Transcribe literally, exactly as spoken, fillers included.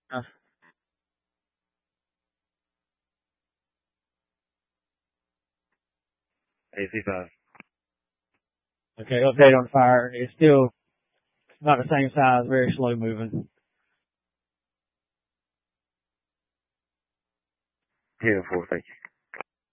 Uh, A C five. okay, update on fire. It's still about the same size, very slow moving. Ten four, thank you.